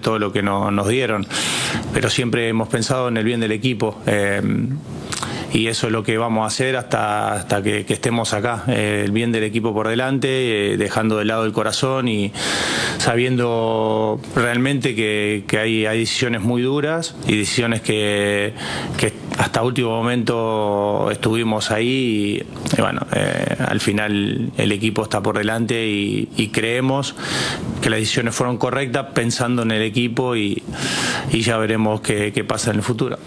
todo lo que nos dieron, pero siempre hemos pensado en el bien del equipo. Y eso es lo que vamos a hacer hasta que estemos acá, el bien del equipo por delante, dejando de lado el corazón y sabiendo realmente que hay decisiones muy duras y decisiones que hasta último momento estuvimos ahí y bueno, al final el equipo está por delante y creemos que las decisiones fueron correctas pensando en el equipo y ya veremos qué pasa en el futuro.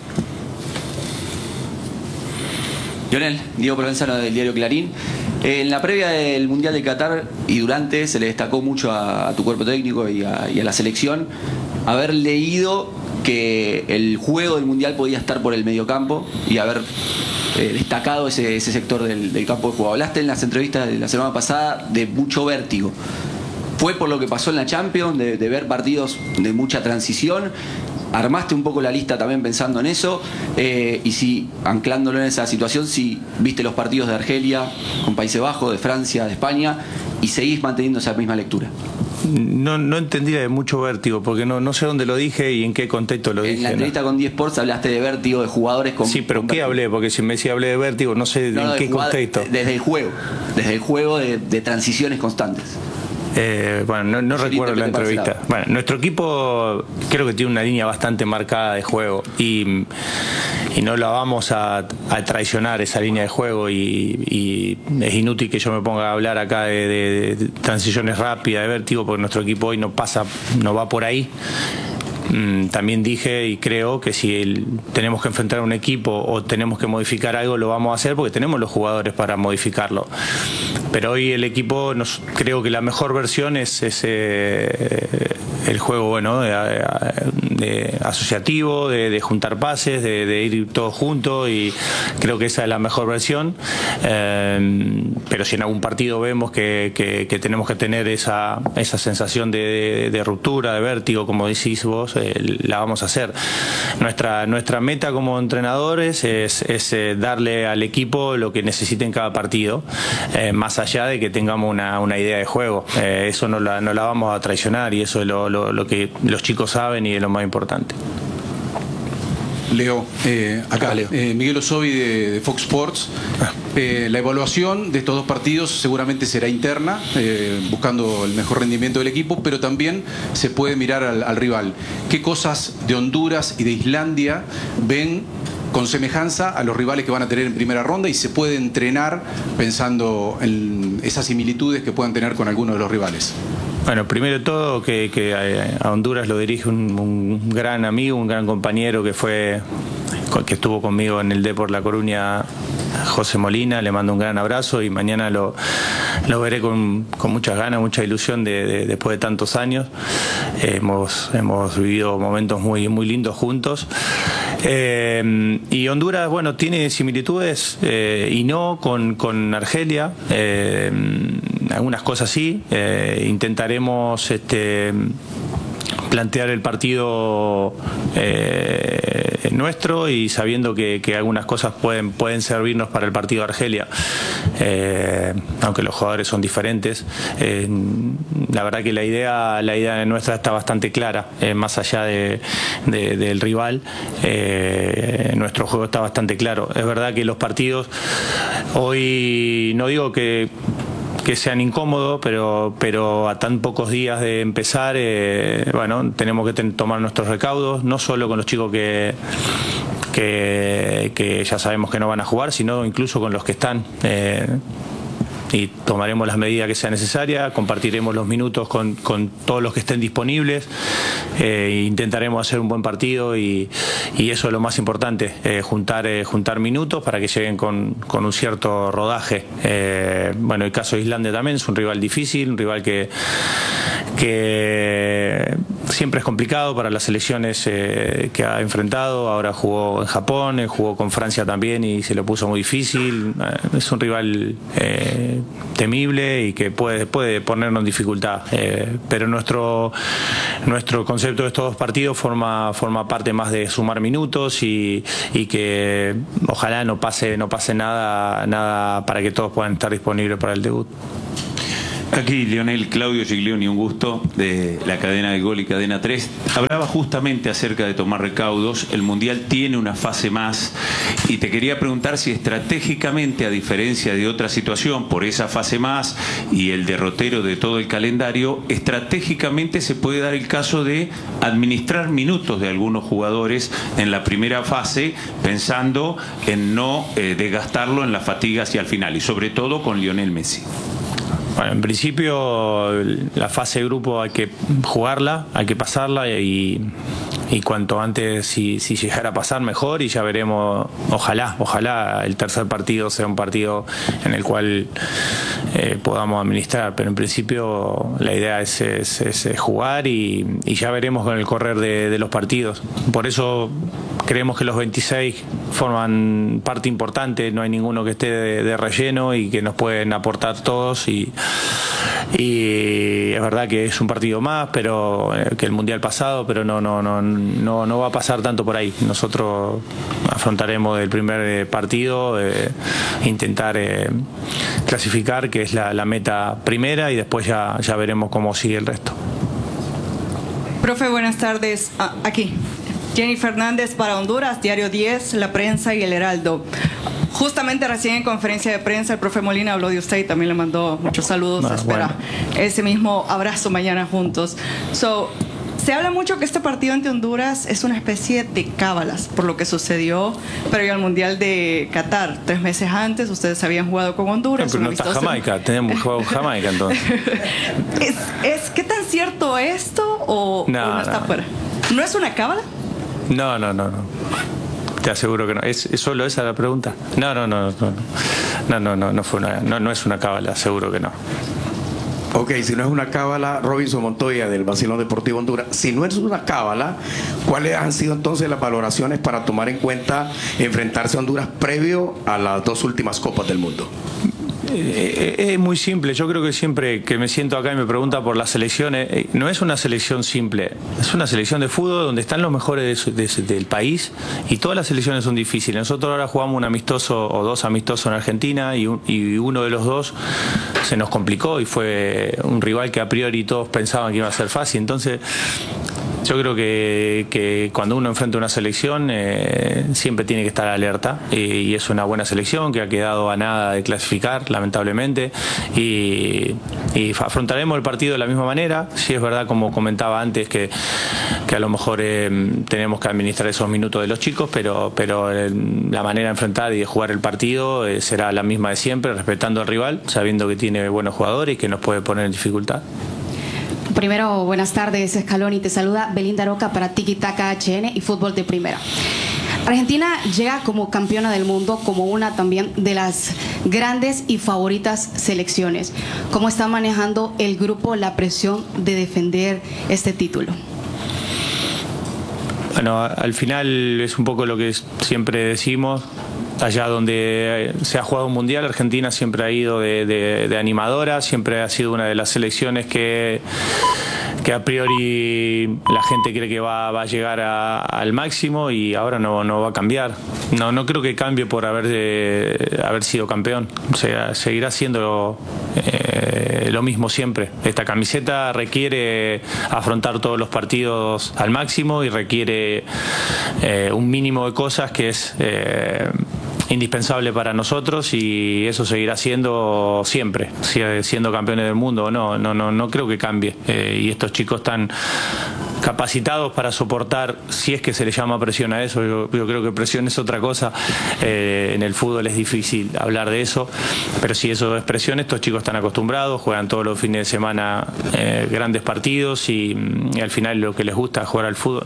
Lionel, Diego Provenzano del diario Clarín. En la previa del Mundial de Qatar y durante se le destacó mucho a tu cuerpo técnico y a la selección haber leído que el juego del Mundial podía estar por el mediocampo y haber destacado ese sector del campo de juego. Hablaste en las entrevistas de la semana pasada de mucho vértigo. ¿Fue por lo que pasó en la Champions, de ver partidos de mucha transición? ¿Armaste un poco la lista también pensando en eso? Y si, anclándolo en esa situación, si viste los partidos de Argelia con Países Bajos, de Francia, de España, y seguís manteniendo esa misma lectura. No entendí de mucho vértigo, porque no sé dónde lo dije y en qué contexto lo dije. En la entrevista con 10 Sports hablaste de vértigo, de jugadores con... Sí, pero ¿qué hablé? Porque si me decía hablé de vértigo, no sé en qué contexto. Desde el juego de transiciones constantes. Bueno, no recuerdo la entrevista. Bueno, nuestro equipo creo que tiene una línea bastante marcada de juego y no la vamos a traicionar esa línea de juego y es inútil que yo me ponga a hablar acá de transiciones rápidas, de vértigo, porque nuestro equipo hoy no va por ahí. También dije y creo que si tenemos que enfrentar a un equipo o tenemos que modificar algo, lo vamos a hacer porque tenemos los jugadores para modificarlo. Pero hoy el equipo, creo que la mejor versión es el juego bueno de asociativo, de juntar pases, de ir todos juntos, y creo que esa es la mejor versión. Pero si en algún partido vemos que tenemos que tener esa sensación de ruptura, de vértigo, como decís vos, la vamos a hacer. Nuestra meta como entrenadores es darle al equipo lo que necesite en cada partido, más allá de que tengamos una idea de juego. Eso no la vamos a traicionar, y eso es lo que los chicos saben y es lo más importante. Leo, acá Leo. Miguel Osovi de Fox Sports. La evaluación de estos dos partidos seguramente será interna, buscando el mejor rendimiento del equipo, pero también se puede mirar al rival. ¿Qué cosas de Honduras y de Islandia ven con semejanza a los rivales que van a tener en primera ronda, y se puede entrenar pensando en esas similitudes que puedan tener con algunos de los rivales? Bueno, primero de todo que a Honduras lo dirige un gran amigo, un gran compañero que estuvo conmigo en el Depor La Coruña, José Molina. Le mando un gran abrazo y mañana lo veré con muchas ganas, mucha ilusión después de tantos años. Hemos vivido momentos muy, muy lindos juntos. Y Honduras, bueno, tiene similitudes y no con Argelia. Algunas cosas sí. Intentaremos plantear el partido nuestro, y sabiendo que algunas cosas pueden servirnos para el partido de Argelia, aunque los jugadores son diferentes. La verdad que la idea nuestra está bastante clara, más allá del rival. Nuestro juego está bastante claro. Es verdad que los partidos hoy, no digo que sean incómodos, pero a tan pocos días de empezar, bueno, tenemos que tomar nuestros recaudos, no solo con los chicos que ya sabemos que no van a jugar, sino incluso con los que están. Y tomaremos las medidas que sean necesarias, compartiremos los minutos con todos los que estén disponibles, intentaremos hacer un buen partido, y eso es lo más importante, juntar minutos para que lleguen con un cierto rodaje. Bueno, el caso de Islandia también es un rival difícil, un rival que siempre es complicado para las selecciones que ha enfrentado. Ahora jugó en Japón, jugó con Francia también y se lo puso muy difícil. Es un rival temible y que puede ponernos en dificultad, pero nuestro concepto de estos dos partidos forma parte más de sumar minutos y que ojalá no pase nada para que todos puedan estar disponibles para el debut. Aquí Lionel, Claudio Giglioni, un gusto, de la cadena de Gol y Cadena 3. Hablaba justamente acerca de tomar recaudos. El Mundial tiene una fase más y te quería preguntar si estratégicamente, a diferencia de otra situación, por esa fase más y el derrotero de todo el calendario, estratégicamente se puede dar el caso de administrar minutos de algunos jugadores en la primera fase, pensando en no desgastarlo en la fatiga hacia el final, y sobre todo con Lionel Messi. Bueno, en principio la fase de grupo hay que jugarla, hay que pasarla y cuanto antes si llegara a pasar mejor, y ya veremos, ojalá el tercer partido sea un partido en el cual podamos administrar, pero en principio la idea es jugar y ya veremos con el correr de los partidos. Por eso creemos que los 26 forman parte importante, no hay ninguno que esté de relleno y que nos pueden aportar todos y es verdad que es un partido más pero que el Mundial pasado, pero no va a pasar tanto por ahí. Nosotros afrontaremos el primer partido, intentar clasificar, que es la meta primera, y después ya veremos cómo sigue el resto. Profe, buenas tardes. Aquí Jenny Fernández para Honduras, Diario 10, La Prensa y El Heraldo. Justamente recién en conferencia de prensa el profe Molina habló de usted y también le mandó muchos saludos. Espera ese mismo abrazo mañana juntos. Se habla mucho que este partido ante Honduras es una especie de cábalas por lo que sucedió previo al Mundial de Qatar. 3 meses antes ustedes habían jugado con Honduras. Pero no está Jamaica, tenemos jugado con Jamaica entonces. ¿Qué tan cierto esto o no está fuera? ¿No es una cábala? No. Te aseguro que no. ¿Es solo esa la pregunta? No es una cábala, seguro que no. Ok, si no es una cábala, Robinson Montoya del Basilón Deportivo Honduras, si no es una cábala, ¿cuáles han sido entonces las valoraciones para tomar en cuenta enfrentarse a Honduras previo a las 2 últimas Copas del Mundo? Es muy simple. Yo creo que siempre que me siento acá y me pregunta por las selecciones, no es una selección simple, es una selección de fútbol donde están los mejores del país, y todas las selecciones son difíciles. Nosotros ahora jugamos un amistoso o 2 amistosos en Argentina y uno de los 2 se nos complicó y fue un rival que a priori todos pensaban que iba a ser fácil. Entonces yo creo que cuando uno enfrenta una selección siempre tiene que estar alerta, y es una buena selección que ha quedado a nada de clasificar, lamentablemente, y afrontaremos el partido de la misma manera. Sí, es verdad, como comentaba antes, que a lo mejor tenemos que administrar esos minutos de los chicos, pero la manera de enfrentar y de jugar el partido será la misma de siempre, respetando al rival, sabiendo que tiene buenos jugadores y que nos puede poner en dificultad. Primero, buenas tardes, Scaloni. Te saluda Belinda Roca para Tiki Taka HN y Fútbol de Primera. Argentina llega como campeona del mundo, como una también de las grandes y favoritas selecciones. ¿Cómo está manejando el grupo la presión de defender este título? Bueno, al final es un poco lo que siempre decimos. Allá donde se ha jugado un mundial, Argentina siempre ha ido de animadora, siempre ha sido una de las selecciones que a priori la gente cree que va a llegar al máximo, y ahora no va a cambiar. No creo que cambie por haber sido campeón. O sea, seguirá siendo lo mismo siempre. Esta camiseta requiere afrontar todos los partidos al máximo y requiere un mínimo de cosas que es indispensable para nosotros, y eso seguirá siendo siempre, siendo campeones del mundo o no. No creo que cambie, y estos chicos están capacitados para soportar, si es que se les llama presión a eso. Yo creo que presión es otra cosa. En el fútbol es difícil hablar de eso, pero si eso es presión, estos chicos están acostumbrados, juegan todos los fines de semana grandes partidos, y al final lo que les gusta es jugar al fútbol.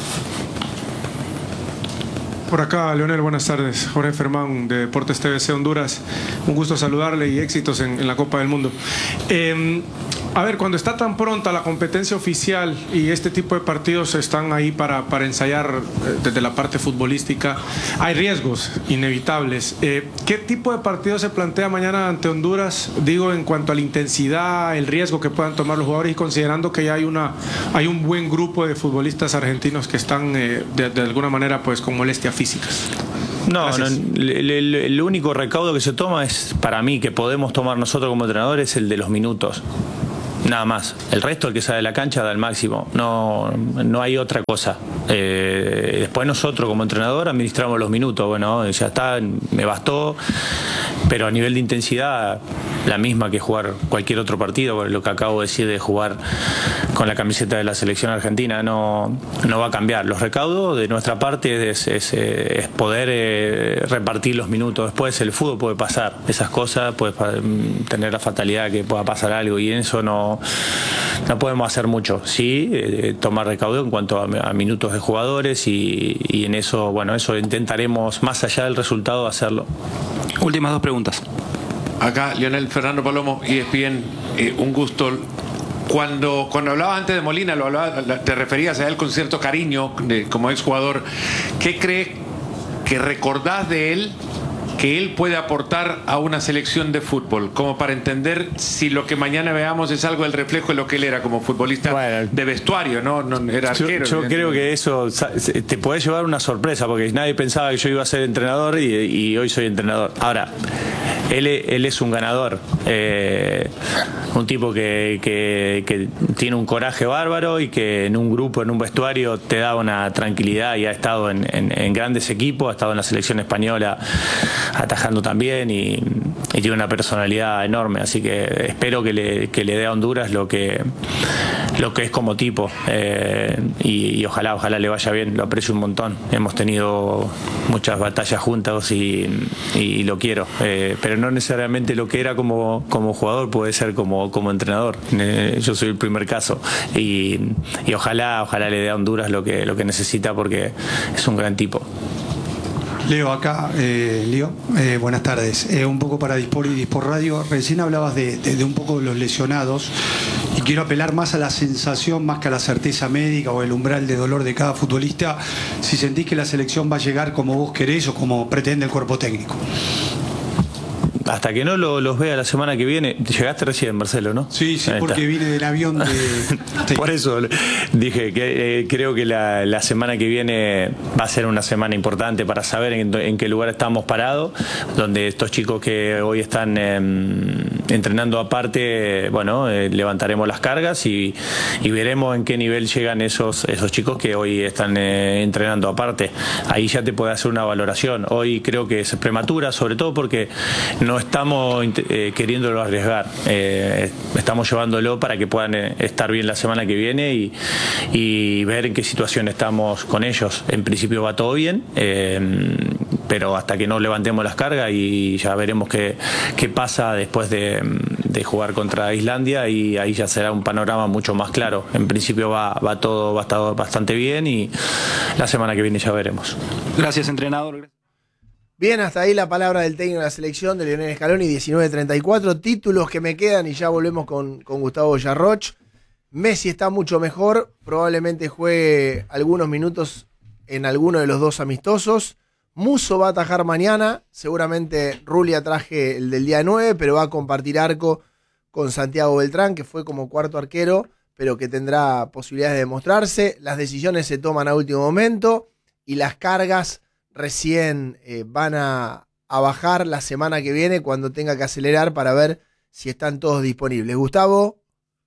Por acá, Leonel, buenas tardes. Jorge Fermán, de Deportes TVC Honduras. Un gusto saludarle y éxitos en la Copa del Mundo. A ver, cuando está tan pronta la competencia oficial y este tipo de partidos están ahí para ensayar desde la parte futbolística, hay riesgos inevitables. ¿Qué tipo de partido se plantea mañana ante Honduras? Digo, en cuanto a la intensidad, el riesgo que puedan tomar los jugadores, y considerando que ya hay un buen grupo de futbolistas argentinos que están de alguna manera pues con molestias físicas. No, Gracias. el único recaudo que se toma es, para mí, que podemos tomar nosotros como entrenadores, es el de los minutos. Nada más. El resto, el que sale de la cancha, da el máximo. No hay otra cosa. Después nosotros como entrenador administramos los minutos. Bueno, ya está, me bastó. Pero a nivel de intensidad, la misma que jugar cualquier otro partido. Lo que acabo de decir de jugar con la camiseta de la selección argentina no va a cambiar. Los recaudos de nuestra parte es poder repartir los minutos. Después el fútbol puede pasar esas cosas, puede tener la fatalidad que pueda pasar algo, y en eso no podemos hacer mucho. Sí, tomar recaudo en cuanto a minutos de jugadores, y en eso, bueno, eso intentaremos, más allá del resultado, hacerlo. Últimas dos preguntas. Acá, Lionel Fernando Palomo, ESPN, un gusto. Cuando hablaba antes de Molina, te referías a él con cierto cariño como exjugador. ¿Qué crees que recordás de él que él puede aportar a una selección de fútbol? Como para entender si lo que mañana veamos es algo del reflejo de lo que él era como futbolista, bueno, de vestuario, no era arquero. Yo creo que eso te puede llevar una sorpresa, porque nadie pensaba que yo iba a ser entrenador, y hoy soy entrenador. Ahora, él es un ganador, un tipo que tiene un coraje bárbaro, y que en un grupo, en un vestuario, te da una tranquilidad, y ha estado en grandes equipos, ha estado en la selección española atajando también, y tiene una personalidad enorme, así que espero que le dé a Honduras lo que es como tipo, y ojalá le vaya bien. Lo aprecio un montón, hemos tenido muchas batallas juntos, y lo quiero, pero no necesariamente lo que era como jugador puede ser como entrenador. Yo soy el primer caso, y ojalá le dé a Honduras lo que necesita, porque es un gran tipo. Leo, acá, buenas tardes. Un poco para Dispor y Dispor Radio. Recién hablabas de un poco de los lesionados, y quiero apelar más a la sensación, más que a la certeza médica o el umbral de dolor de cada futbolista, si sentís que la selección va a llegar como vos querés o como pretende el cuerpo técnico. Hasta que no los vea la semana que viene. Llegaste recién, Marcelo, ¿no? Sí, porque vine del avión de... Sí. Por eso dije que creo que la semana que viene va a ser una semana importante para saber en qué lugar estamos parados, donde estos chicos que hoy están entrenando aparte, bueno, levantaremos las cargas, y veremos en qué nivel llegan esos chicos que hoy están entrenando aparte. Ahí ya te puede hacer una valoración. Hoy creo que es prematura, sobre todo porque no estamos queriéndolo arriesgar, estamos llevándolo para que puedan estar bien la semana que viene, y ver en qué situación estamos con ellos. En principio va todo bien, pero hasta que no levantemos las cargas, y ya veremos qué pasa después de jugar contra Islandia, y ahí ya será un panorama mucho más claro. En principio va a estar bastante bien, y la semana que viene ya veremos. Gracias, entrenador. Bien, hasta ahí la palabra del técnico de la selección, de Lionel Scaloni. 19:34, títulos que me quedan, y ya volvemos con Gustavo Yarroch. Messi está mucho mejor, probablemente juegue algunos minutos en alguno de los dos amistosos. Musso va a atajar mañana, seguramente Rulli traje el del día 9, pero va a compartir arco con Santiago Beltrán, que fue como cuarto arquero, pero que tendrá posibilidades de demostrarse. Las decisiones se toman a último momento, y las cargas recién van a bajar la semana que viene, cuando tenga que acelerar para ver si están todos disponibles. Gustavo.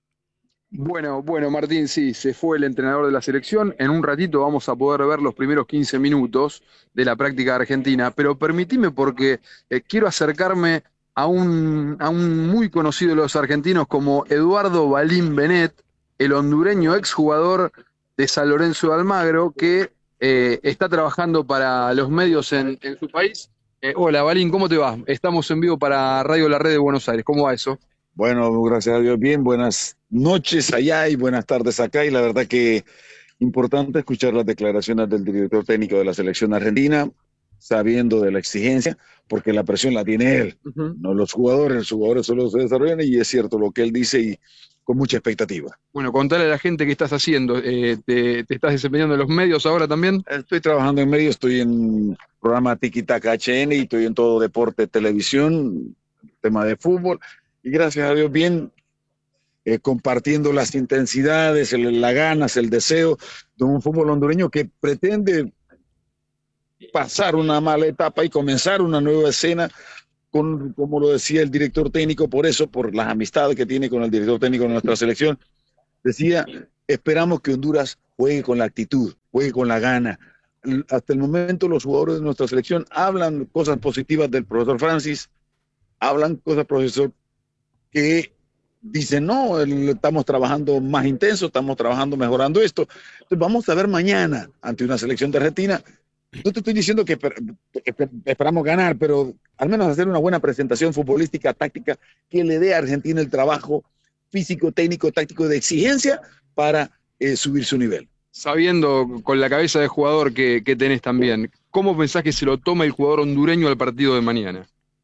Bueno, Martín, sí, se fue el entrenador de la selección. En un ratito vamos a poder ver los primeros 15 minutos de la práctica argentina, pero permitime, porque quiero acercarme a un muy conocido de los argentinos como Eduardo Balín Benet, el hondureño exjugador de San Lorenzo de Almagro, que está trabajando para los medios en su país. Hola, Balín, ¿cómo te va? Estamos en vivo para Radio La Red de Buenos Aires. ¿Cómo va eso? Bueno, gracias a Dios, bien. Buenas noches allá y buenas tardes acá. Y la verdad que importante escuchar las declaraciones del director técnico de la selección argentina, sabiendo de la exigencia, porque la presión la tiene él, no los jugadores. Los jugadores solo se desarrollan, y es cierto lo que él dice, y con mucha expectativa. Bueno, contale a la gente qué estás haciendo. ¿Te estás desempeñando en los medios ahora también? Estoy trabajando en medios, estoy en programa Tiki Taka HN, y estoy en todo deporte, televisión, tema de fútbol, y gracias a Dios bien, compartiendo las intensidades, las ganas, el deseo de un fútbol hondureño que pretende pasar una mala etapa y comenzar una nueva escena como lo decía el director técnico, por eso, por las amistades que tiene con el director técnico de nuestra selección, decía, esperamos que Honduras juegue con la actitud, juegue con la gana. Hasta el momento los jugadores de nuestra selección hablan cosas positivas del profesor Francis, hablan cosas, profesor, que dicen, no, estamos trabajando más intenso, estamos trabajando mejorando esto. Entonces vamos a ver mañana ante una selección de Argentina. No te estoy diciendo que esperamos ganar, pero al menos hacer una buena presentación futbolística, táctica, que le dé a Argentina el trabajo físico, técnico, táctico de exigencia para subir su nivel. Sabiendo con la cabeza de jugador que tenés también, ¿cómo pensás que se lo toma el jugador hondureño al partido de mañana?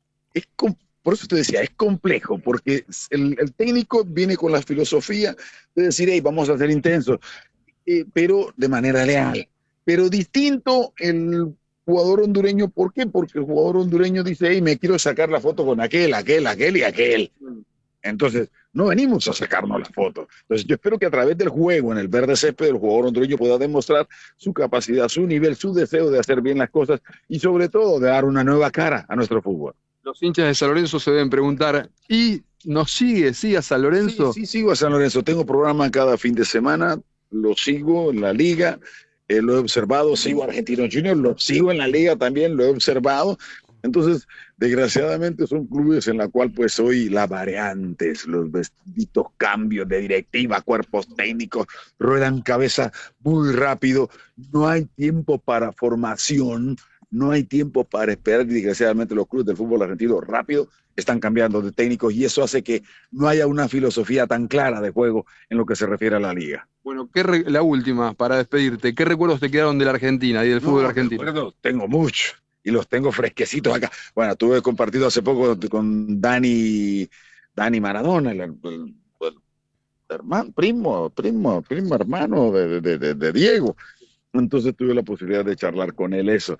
Por eso te decía, es complejo, porque el técnico viene con la filosofía de decir, hey, vamos a ser intensos, pero de manera leal. Pero distinto el jugador hondureño, ¿por qué? Porque el jugador hondureño dice, hey, me quiero sacar la foto con aquel y aquel. Entonces, no venimos a sacarnos la foto. Entonces, yo espero que a través del juego, en el verde césped, el jugador hondureño pueda demostrar su capacidad, su nivel, su deseo de hacer bien las cosas y sobre todo de dar una nueva cara a nuestro fútbol. Los hinchas de San Lorenzo se deben preguntar, ¿y nos sigue a San Lorenzo? Sí, sigo a San Lorenzo. Tengo programa cada fin de semana, lo sigo en la liga. Lo he observado, sigo a Argentinos Juniors, lo sigo en la liga también, lo he observado. Entonces, desgraciadamente son clubes en la cual pues hoy las variantes, los benditos cambios de directiva, cuerpos técnicos, ruedan cabeza muy rápido. No hay tiempo para formación, no hay tiempo para esperar. Desgraciadamente los clubes del fútbol argentino rápido están cambiando de técnicos y eso hace que no haya una filosofía tan clara de juego en lo que se refiere a la liga. Bueno, la última, para despedirte, ¿qué recuerdos te quedaron de la Argentina y del fútbol argentino? Tengo mucho y los tengo fresquecitos acá. Bueno, tuve compartido hace poco con Dani Maradona, el hermano, primo hermano de Diego. Entonces tuve la posibilidad de charlar con él eso.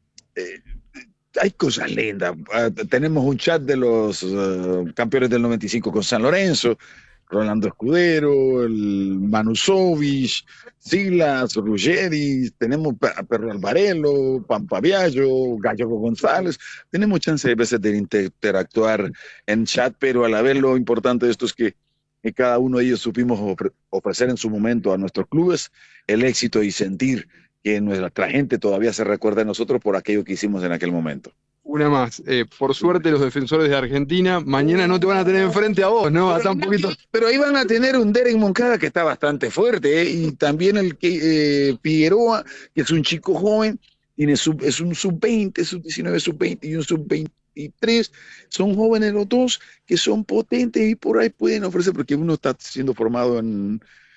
Hay cosas lindas. Tenemos un chat de los campeones del 95 con San Lorenzo, Rolando Escudero, el Manusovich, Silas, Ruggeri, tenemos a Perro Alvarelo, Pampaviallo, Gallego González. Tenemos chance de veces de interactuar en chat, pero a la vez lo importante de esto es que cada uno de ellos supimos ofrecer en su momento a nuestros clubes el éxito y sentir que nuestra gente todavía se recuerda de nosotros por aquello que hicimos en aquel momento. Una más, por suerte los defensores de Argentina mañana no te van a tener enfrente a vos, ¿no? Pero ahí van a tener un Derek Moncada que está bastante fuerte, y también el que Figueroa, que es un chico joven, es un sub-20, sub-19, sub-20 y un sub-23, son jóvenes los dos que son potentes y por ahí pueden ofrecer, porque uno está siendo formado en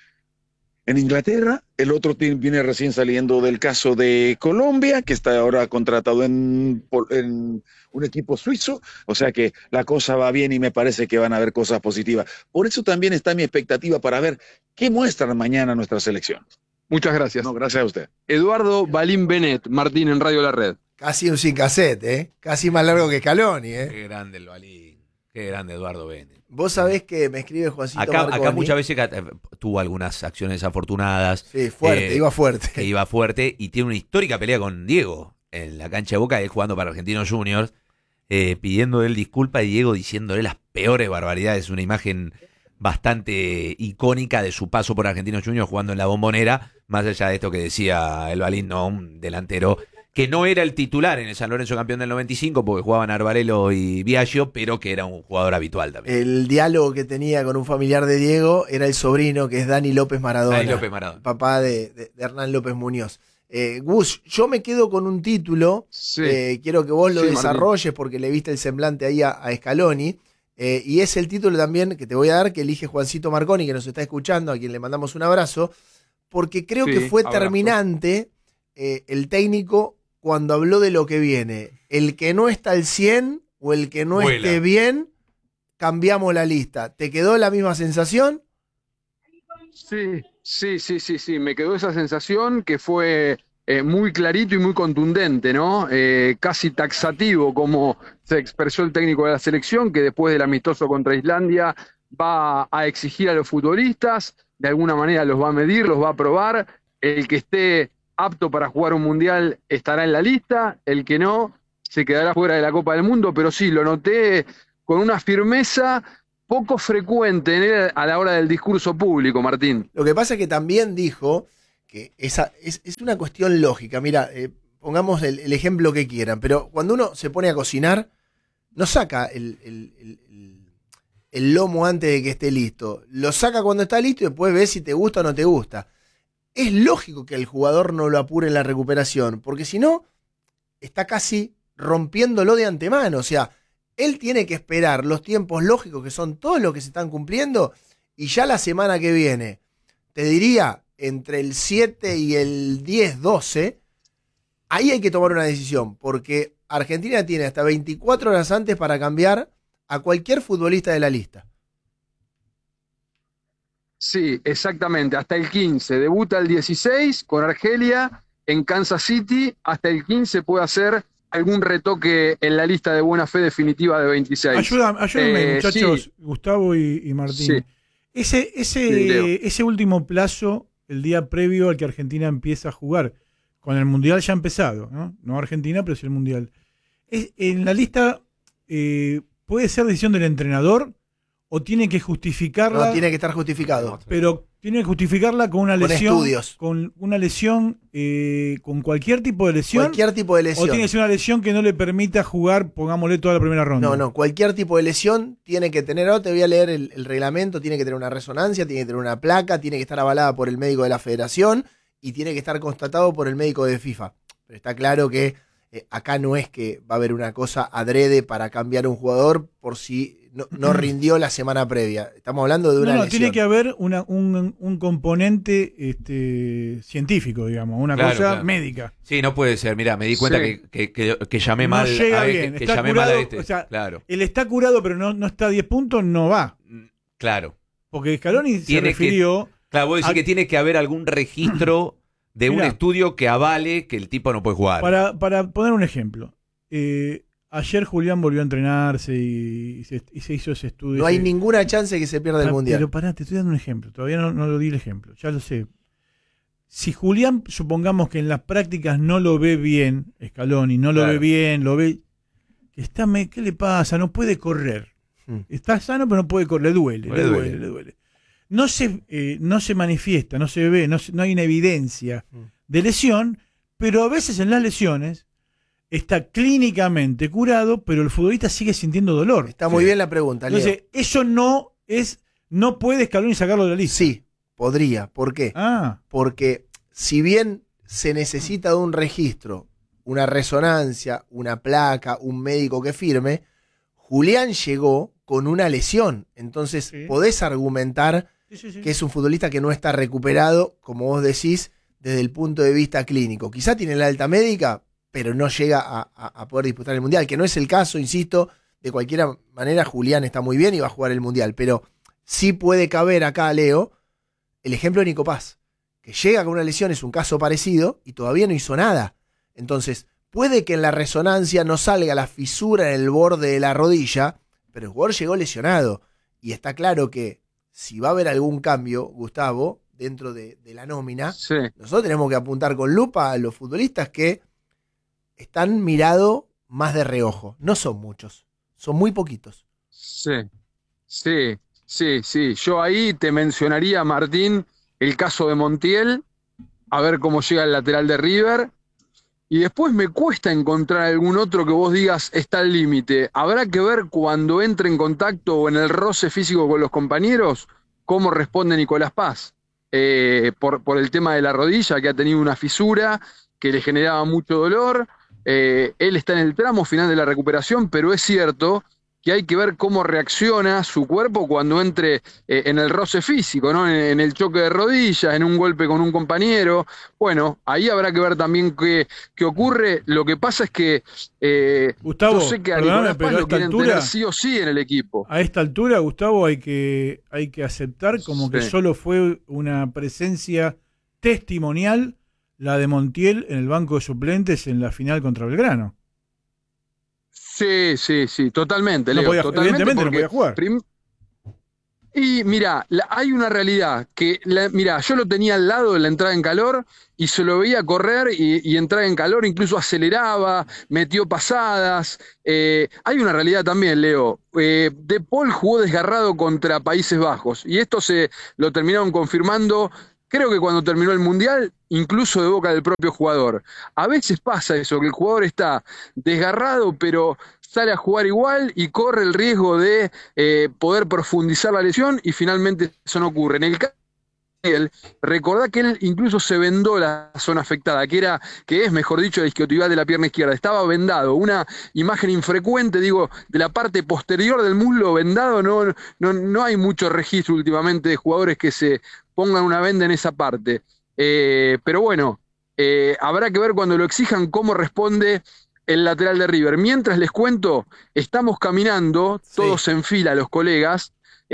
Inglaterra, el otro viene recién saliendo del caso de Colombia, que está ahora contratado en un equipo suizo, o sea que la cosa va bien y me parece que van a haber cosas positivas. Por eso también está mi expectativa para ver qué muestra mañana nuestra selección. Muchas gracias. No, gracias a usted. Eduardo Balín Benet, Martín en Radio La Red. Casi un sin cassette, ¿eh? Casi más largo que Scaloni, ¿eh? Qué grande el Balín, qué grande Eduardo Benet. Vos sabés que me escribe Juancito acá Marconi. muchas veces tuvo algunas acciones afortunadas. Sí, fuerte, iba fuerte. Que iba fuerte y tiene una histórica pelea con Diego en la cancha de Boca, él jugando para Argentinos Juniors, pidiendo él disculpas y Diego diciéndole las peores barbaridades. Una imagen bastante icónica de su paso por Argentinos Juniors jugando en la Bombonera, más allá de esto que decía el Balín, no, un delantero que no era el titular en el San Lorenzo campeón del 95 porque jugaban Arvarelo y Biagio, pero que era un jugador habitual también. El diálogo que tenía con un familiar de Diego era el sobrino, que es Dani López Maradona. Dani López Maradona. Papá de Hernán López Muñoz. Gus, yo me quedo con un título, sí. Quiero que vos lo desarrolles Martín, porque le viste el semblante ahí a Scaloni, y es el título también que te voy a dar, que elige Juancito Marconi, que nos está escuchando, a quien le mandamos un abrazo, porque creo que fue terminante el técnico cuando habló de lo que viene. El que no está al 100 o el que no esté bien, cambiamos la lista. ¿Te quedó la misma sensación? Sí. Me quedó esa sensación que fue muy clarito y muy contundente, ¿no? Casi taxativo, como se expresó el técnico de la selección, que después del amistoso contra Islandia va a exigir a los futbolistas, de alguna manera los va a medir, los va a probar. El que esté apto para jugar un mundial estará en la lista, el que no se quedará fuera de la Copa del Mundo, pero sí, lo noté con una firmeza poco frecuente en él a la hora del discurso público, Martín. Lo que pasa es que también dijo que esa es una cuestión lógica. Mira, pongamos el ejemplo que quieran, pero cuando uno se pone a cocinar, no saca el lomo antes de que esté listo. Lo saca cuando está listo y después ves si te gusta o no te gusta. Es lógico que el jugador no lo apure en la recuperación, porque si no, está casi rompiéndolo de antemano. O sea, él tiene que esperar los tiempos lógicos, que son todos los que se están cumpliendo, y ya la semana que viene, te diría, entre el 7 y el 10-12, ahí hay que tomar una decisión, porque Argentina tiene hasta 24 horas antes para cambiar a cualquier futbolista de la lista. Sí, exactamente, hasta el 15. Debuta el 16 con Argelia en Kansas City. Hasta el 15 puede hacer algún retoque en la lista de buena fe definitiva de 26. Ayúdenme, muchachos, sí. Gustavo y Martín. Sí. Ese último plazo, el día previo al que Argentina empieza a jugar, con el Mundial ya empezado, no Argentina, pero sí el Mundial. En la lista puede ser decisión del entrenador o tiene que justificarla. No, tiene que estar justificado. Pero tiene que justificarla con una lesión. Con estudios. Con una lesión, con cualquier tipo de lesión. Cualquier tipo de lesión. O tiene que ser una lesión que no le permita jugar, pongámosle, toda la primera ronda. No, cualquier tipo de lesión tiene que tener, ahora te voy a leer el reglamento, tiene que tener una resonancia, tiene que tener una placa, tiene que estar avalada por el médico de la federación y tiene que estar constatado por el médico de FIFA. Pero está claro que acá no es que va a haber una cosa adrede para cambiar un jugador por si no rindió la semana previa. Estamos hablando de una lesión. Tiene que haber un componente científico, digamos, una cosa médica. Sí, no puede ser. Mirá, me di cuenta que llamé mal. No llega bien. Que está llamé curado, mal a este. O sea, claro. Él está curado, pero no está a 10 puntos, no va. Claro. Porque Scaloni se refirió... Claro, vos decís que tiene que haber algún registro de un estudio que avale que el tipo no puede jugar. Para poner un ejemplo, ayer Julián volvió a entrenarse y se hizo ese estudio. No hay ninguna chance que se pierda el Mundial. Pero pará, te estoy dando un ejemplo. Todavía no lo di el ejemplo, ya lo sé. Si Julián, supongamos que en las prácticas no lo ve bien, Scaloni, no lo ve bien, lo ve... ¿Qué le pasa? No puede correr. Está sano, pero no puede correr. Le duele. No se manifiesta, no se ve, no hay una evidencia de lesión, pero a veces en las lesiones está clínicamente curado, pero el futbolista sigue sintiendo dolor. Está muy bien la pregunta, Leo. Entonces, eso no puede Scaloni sacarlo de la lista. Sí, podría. ¿Por qué? Porque si bien se necesita de un registro, una resonancia, una placa, un médico que firme, Julián llegó con una lesión. Entonces podés argumentar que es un futbolista que no está recuperado, como vos decís, desde el punto de vista clínico. Quizá tiene la alta médica, pero no llega a poder disputar el Mundial, que no es el caso, insisto. De cualquier manera, Julián está muy bien y va a jugar el Mundial, pero sí puede caber acá, Leo, el ejemplo de Nico Paz, que llega con una lesión, es un caso parecido, y todavía no hizo nada. Entonces, puede que en la resonancia no salga la fisura en el borde de la rodilla, pero el jugador llegó lesionado. Y está claro que si va a haber algún cambio, Gustavo, dentro de la nómina, nosotros tenemos que apuntar con lupa a los futbolistas que están mirados más de reojo. No son muchos, son muy poquitos. Sí. Yo ahí te mencionaría, Martín, el caso de Montiel, a ver cómo llega el lateral de River. Y después me cuesta encontrar algún otro que vos digas está al límite. Habrá que ver cuando entre en contacto o en el roce físico con los compañeros, cómo responde Nicolás Paz. Por el tema de la rodilla, que ha tenido una fisura, que le generaba mucho dolor. Él está en el tramo final de la recuperación, pero es cierto que hay que ver cómo reacciona su cuerpo cuando entre en el roce físico, ¿no? En el choque de rodillas, en un golpe con un compañero. Bueno, ahí habrá que ver también qué ocurre. Lo que pasa es que Gustavo, yo sé que a Nicolás Paz lo quieren tener sí o sí en el equipo. A esta altura, Gustavo, hay que aceptar como que solo fue una presencia testimonial la de Montiel en el banco de suplentes en la final contra Belgrano. Sí, totalmente, Leo. Evidentemente no podía jugar. Y mira, hay una realidad que, mira, yo lo tenía al lado de la entrada en calor y se lo veía correr y entrar en calor, incluso aceleraba, metió pasadas. Hay una realidad también, Leo. De Paul jugó desgarrado contra Países Bajos y esto se lo terminaron confirmando. Creo que cuando terminó el Mundial, incluso de boca del propio jugador. A veces pasa eso, que el jugador está desgarrado, pero sale a jugar igual y corre el riesgo de poder profundizar la lesión y finalmente eso no ocurre. En el caso de él, recordá que él incluso se vendó la zona afectada, que es, mejor dicho, la isquiotibial de la pierna izquierda. Estaba vendado, una imagen infrecuente, digo, de la parte posterior del muslo vendado. No hay mucho registro últimamente de jugadores que se pongan una venda en esa parte. Pero bueno, habrá que ver cuando lo exijan cómo responde el lateral de River. Mientras les cuento, estamos caminando, todos en fila, los colegas,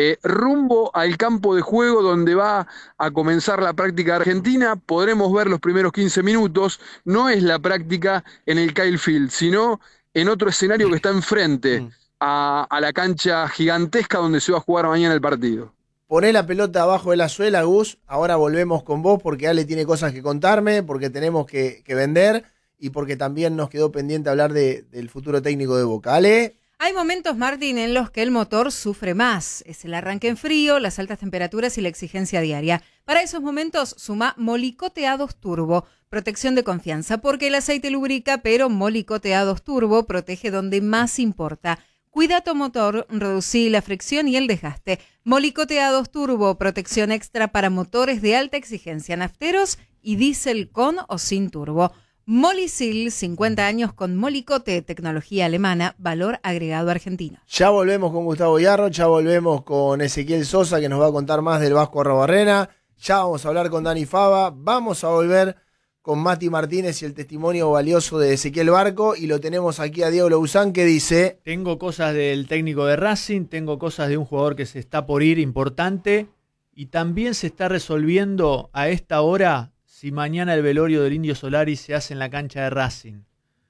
rumbo al campo de juego donde va a comenzar la práctica argentina. Podremos ver los primeros 15 minutos. No es la práctica en el Kyle Field, sino en otro escenario que está enfrente a la cancha gigantesca donde se va a jugar mañana el partido. Poné la pelota abajo de la suela, Gus. Ahora volvemos con vos porque Ale tiene cosas que contarme, porque tenemos que vender y porque también nos quedó pendiente hablar del futuro técnico de Boca. Ale. Hay momentos, Martín, en los que el motor sufre más. Es el arranque en frío, las altas temperaturas y la exigencia diaria. Para esos momentos, suma Molicoteados Turbo, protección de confianza, porque el aceite lubrica, pero Molicoteados Turbo protege donde más importa. Cuida tu motor, reducí la fricción y el desgaste. Molicoteados Turbo, protección extra para motores de alta exigencia, nafteros y diésel con o sin turbo. Molisil, 50 años con Molicote, tecnología alemana, valor agregado argentino. Ya volvemos con Gustavo Yarro, ya volvemos con Ezequiel Sosa, que nos va a contar más del Vasco Arrobarrena. Ya vamos a hablar con Dani Fava, vamos a volver con Mati Martínez y el testimonio valioso de Ezequiel Barco, y lo tenemos aquí a Diego Louzán, que dice: tengo cosas del técnico de Racing, tengo cosas de un jugador que se está por ir importante, y también se está resolviendo a esta hora si mañana el velorio del Indio Solari se hace en la cancha de Racing.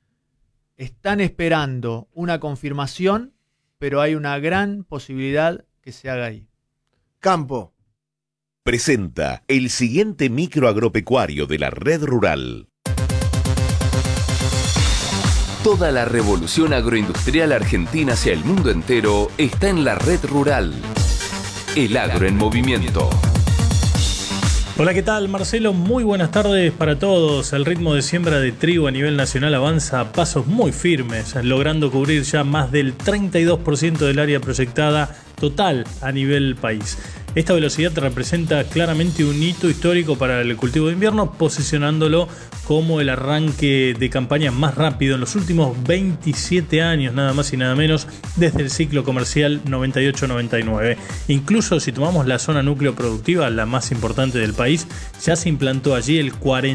Están esperando una confirmación, pero hay una gran posibilidad que se haga ahí. Campo presenta el siguiente micro agropecuario de la Red Rural. Toda la revolución agroindustrial argentina hacia el mundo entero está en la Red Rural. El agro en movimiento. Hola, ¿qué tal? Marcelo, muy buenas tardes para todos. El ritmo de siembra de trigo a nivel nacional avanza a pasos muy firmes, logrando cubrir ya más del 32% del área proyectada total a nivel país. Esta velocidad representa claramente un hito histórico para el cultivo de invierno, posicionándolo como el arranque de campaña más rápido en los últimos 27 años, nada más y nada menos, desde el ciclo comercial 98-99. Incluso si tomamos la zona núcleo productiva, la más importante del país, ya se implantó allí el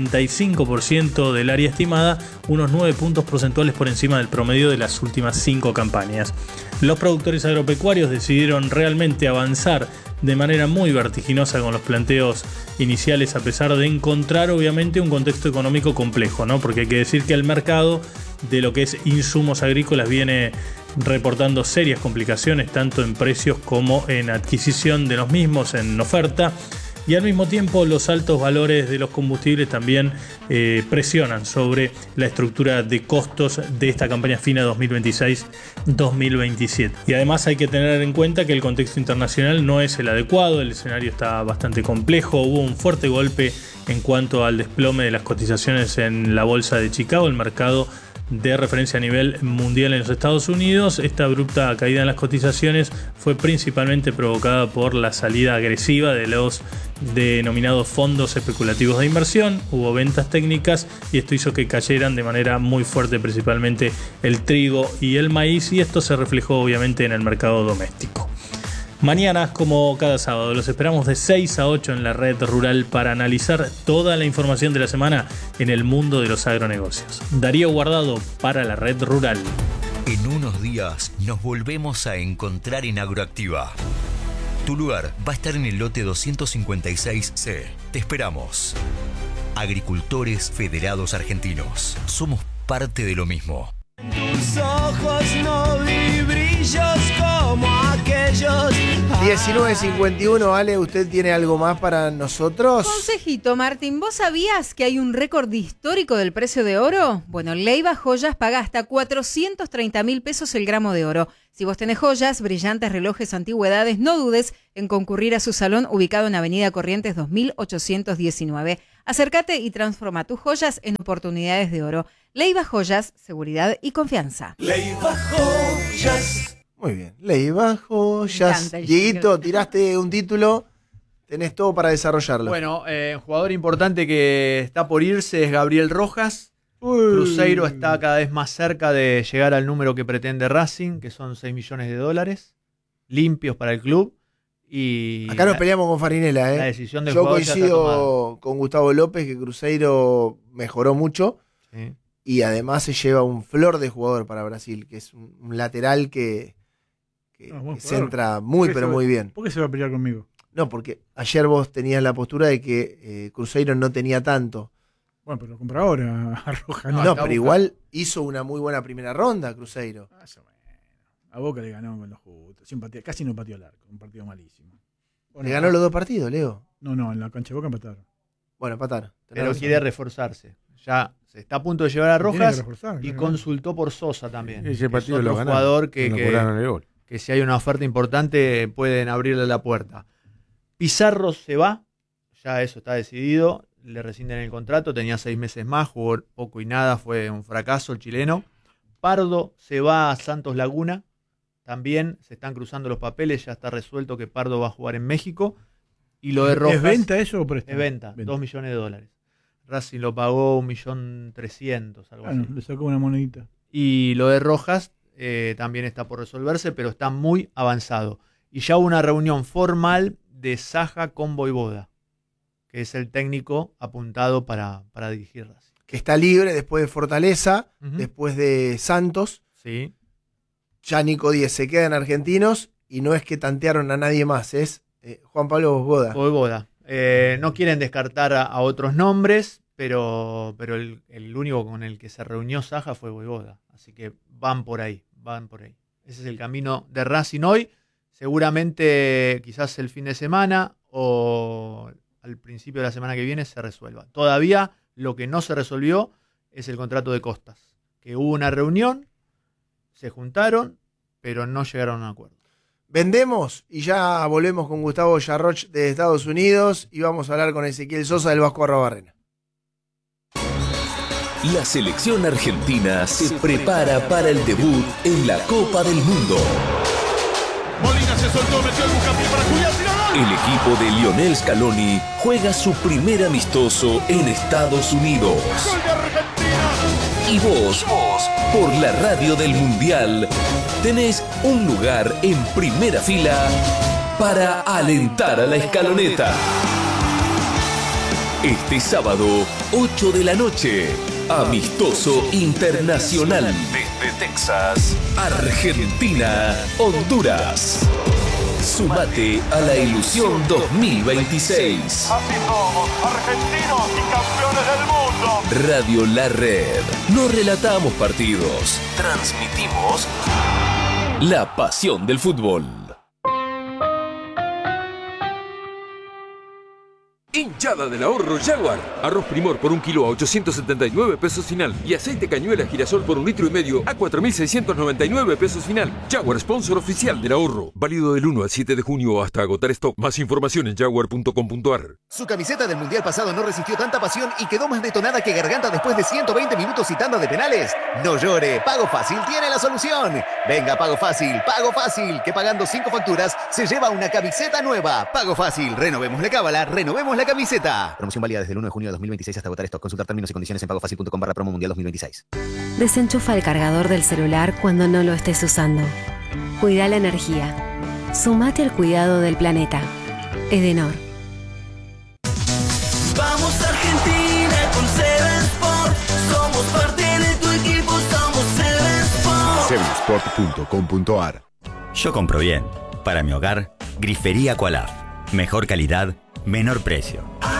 45% del área estimada, unos 9 puntos porcentuales por encima del promedio de las últimas 5 campañas. Los productores agropecuarios decidieron realmente avanzar de manera muy vertiginosa con los planteos iniciales, a pesar de encontrar obviamente un contexto económico complejo, ¿no? Porque hay que decir que el mercado de lo que es insumos agrícolas viene reportando serias complicaciones, tanto en precios como en adquisición de los mismos, en oferta. Y al mismo tiempo los altos valores de los combustibles también presionan sobre la estructura de costos de esta campaña fina 2026-2027. Y además hay que tener en cuenta que el contexto internacional no es el adecuado, el escenario está bastante complejo, hubo un fuerte golpe en cuanto al desplome de las cotizaciones en la bolsa de Chicago, el mercado de referencia a nivel mundial en los Estados Unidos. Esta abrupta caída en las cotizaciones fue principalmente provocada por la salida agresiva de los denominados fondos especulativos de inversión. Hubo ventas técnicas y esto hizo que cayeran de manera muy fuerte principalmente el trigo y el maíz, y esto se reflejó obviamente en el mercado doméstico. Mañana, como cada sábado, los esperamos de 6 a 8 en la Red Rural para analizar toda la información de la semana en el mundo de los agronegocios. Darío Guardado para la Red Rural. En unos días nos volvemos a encontrar en Agroactiva. Tu lugar va a estar en el lote 256C. Te esperamos. Agricultores Federados Argentinos. Somos parte de lo mismo. Tus ojos no vi brillos como aquellos ellos. 19:51, Ale, ¿usted tiene algo más para nosotros? Consejito, Martín, ¿vos sabías que hay un récord histórico del precio de oro? Bueno, Leiva Joyas paga hasta 430.000 pesos el gramo de oro. Si vos tenés joyas, brillantes, relojes, antigüedades, no dudes en concurrir a su salón ubicado en Avenida Corrientes 2819. Acércate y transforma tus joyas en oportunidades de oro. Leiva Joyas, seguridad y confianza. Leiva Joyas. Muy bien, Leiva Joyas. Dieguito, tiraste un título, tenés todo para desarrollarlo. Bueno, un jugador importante que está por irse es Gabriel Rojas. Cruzeiro está cada vez más cerca de llegar al número que pretende Racing, que son 6 millones de dólares limpios para el club. Y acá nos peleamos con Farinela, La decisión del Yo jugador ya está coincido con Gustavo López que Cruzeiro mejoró mucho. Sí. Y además se lleva un flor de jugador para Brasil, que es un lateral que centra muy, pero muy bien. ¿Por qué se va a pelear conmigo? No, porque ayer vos tenías la postura de que Cruzeiro no tenía tanto. Bueno, pero lo compra ahora a Rojas. No, pero igual hizo una muy buena primera ronda Cruzeiro. A Boca le ganó con los justos. Casi no pateó el arco. Un partido malísimo. ¿Le ganó los dos partidos, Leo? No, en la cancha de Boca empataron. Bueno, empataron. Pero quiere reforzarse. Ya se está a punto de llevar a Rojas y consultó por Sosa también. Ese partido es otro lo ganaron. Jugador que si hay una oferta importante pueden abrirle la puerta. Pizarro se va, ya eso está decidido, le rescinden el contrato, tenía 6 meses más, jugó poco y nada, fue un fracaso el chileno. Pardo se va a Santos Laguna, también se están cruzando los papeles, ya está resuelto que Pardo va a jugar en México. Y lo de Rojas, ¿es venta eso o préstamo? Es venta, 2 millones de dólares. Racing lo pagó 1.300.000, algo así. Le sacó una monedita. Y lo de Rojas también está por resolverse, pero está muy avanzado. Y ya hubo una reunión formal de Saja con Voivoda, que es el técnico apuntado para dirigir Racing. Que está libre después de Fortaleza, después de Santos. Sí. Ya Nico Díez se queda en Argentinos y no es que tantearon a nadie más, es Juan Pablo Voivoda. No quieren descartar a otros nombres, pero el único con el que se reunió Saja fue Voivoda. Así que van por ahí. Ese es el camino de Racing hoy. Seguramente quizás el fin de semana o al principio de la semana que viene se resuelva. Todavía lo que no se resolvió es el contrato de Costas. Que hubo una reunión, se juntaron, pero no llegaron a un acuerdo. Vendemos y ya volvemos con Gustavo Yarroch de Estados Unidos y vamos a hablar con Ezequiel Sosa del Vasco Arrobarrena. La selección argentina se prepara para el debut en la Copa del Mundo. Molina se soltó, metió el buscapié para Julián. El equipo de Lionel Scaloni juega su primer amistoso en Estados Unidos. ¡Gol de Argentina! Y vos, por la radio del Mundial, tenés un lugar en primera fila para alentar a la escaloneta. Este sábado, 8 de la noche, amistoso internacional desde Texas, Argentina, Honduras. Sumate a la ilusión 2026. Así somos, argentinos y campeones del mundo. Radio La Red. No relatamos partidos, transmitimos la pasión del fútbol. Hinchada del ahorro Jaguar. Arroz Primor por 1 kilo a 879 pesos final. Y aceite cañuela girasol por 1,5 litros a 4.699 pesos final. Jaguar, sponsor oficial del ahorro. Válido del 1 al 7 de junio hasta agotar stock. Más información en jaguar.com.ar. Su camiseta del Mundial pasado no resistió tanta pasión y quedó más detonada que Garganta después de 120 minutos y tanda de penales. No llore, Pago Fácil tiene la solución. Venga, Pago Fácil, que pagando 5 facturas se lleva una camiseta nueva. Pago Fácil, renovemos la cábala, renovemos la camiseta. Promoción válida desde el 1 de junio de 2026 hasta agotar stock. Consultar términos y condiciones en pagofacil.com/promo mundial 2026. Desenchufa el cargador del celular cuando no lo estés usando. Cuida la energía. Sumate al cuidado del planeta. Edenor. Vamos Argentina con Seven Sport. Somos parte de tu equipo, somos Seven Sport. Sevensport.com.ar. Yo compro bien. Para mi hogar, Grifería Qualaf. Mejor calidad, menor precio.